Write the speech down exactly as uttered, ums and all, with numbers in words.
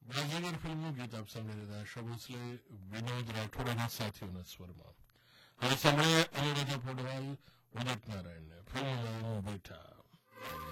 બાજીગર ફિલ્મનું ગીત આપ સાંભળી રહ્યા શો ભોસલે વિનોદ રાઠોડ અને સાથીઓના સ્વરમાં. હવે સાંભળીએ અનુરાધા પોડવાલ ઉદિત નારાયણને ફિલ્મ બેઠા.